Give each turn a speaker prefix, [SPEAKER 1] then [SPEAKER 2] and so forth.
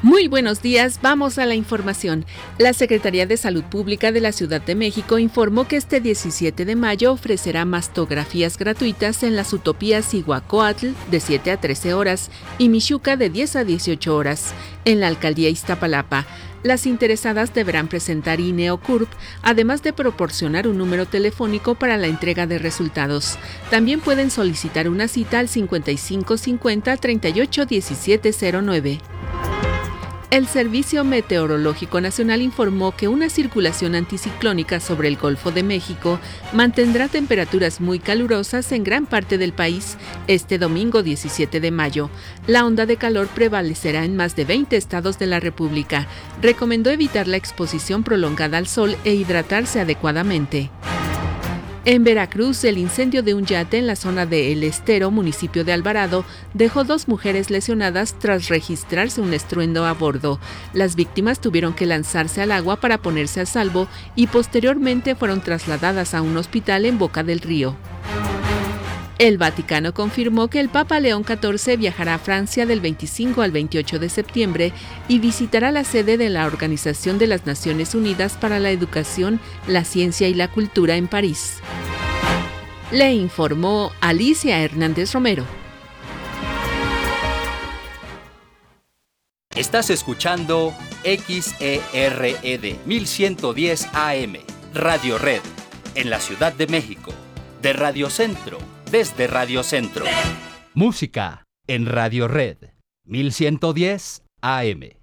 [SPEAKER 1] Muy buenos días, vamos a la información. La Secretaría de Salud Pública de la Ciudad de México informó que este 17 de mayo ofrecerá mastografías gratuitas en las utopías Iguacóatl de 7 a 13 horas y Mixuca de 10 a 18 horas en la alcaldía Iztapalapa. Las interesadas deberán presentar INE o CURP, además de proporcionar un número telefónico para la entrega de resultados. También pueden solicitar una cita al 5550 38 1709. El Servicio Meteorológico Nacional informó que una circulación anticiclónica sobre el Golfo de México mantendrá temperaturas muy calurosas en gran parte del país este domingo 17 de mayo. La onda de calor prevalecerá en más de 20 estados de la República. Recomendó evitar la exposición prolongada al sol e hidratarse adecuadamente. En Veracruz, el incendio de un yate en la zona de El Estero, municipio de Alvarado, dejó 2 mujeres lesionadas tras registrarse un estruendo a bordo. Las víctimas tuvieron que lanzarse al agua para ponerse a salvo y posteriormente fueron trasladadas a un hospital en Boca del Río. El Vaticano confirmó que el Papa León XIV viajará a Francia del 25 al 28 de septiembre y visitará la sede de la Organización de las Naciones Unidas para la Educación, la Ciencia y la Cultura en París. Le informó Alicia Hernández Romero.
[SPEAKER 2] Estás escuchando XERED 1110 AM, Radio Red, en la Ciudad de México, de Radio Centro. Desde Radio Centro. Música en Radio Red 1110 AM.